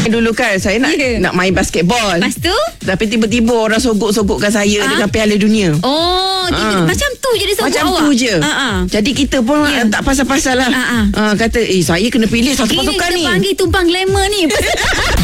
Dulu kan saya nak main basketball. Lepas tu? Tapi tiba-tiba orang sogok-sogokkan saya dengan Piala Dunia. Oh, macam tu je dia sogok macam awak. tu je. Jadi kita pun tak pasal-pasal lah. Kata saya kena pilih satu pasukan kita ni. Panggil tumpang glamour ni.